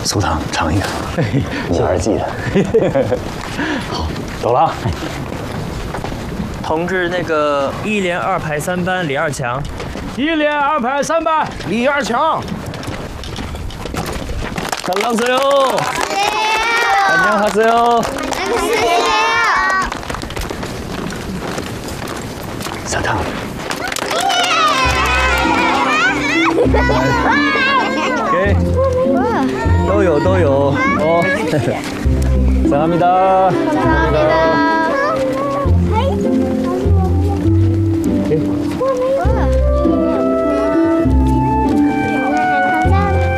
苏糖尝一个，你还是记得。好，走了啊。 同志，那个1连2排3班李二强 ，1连2排3班李二强。 안녕하세요. 안녕하세요. 사탕. 오케이. 또有. 사랑합니다. 감사합니다.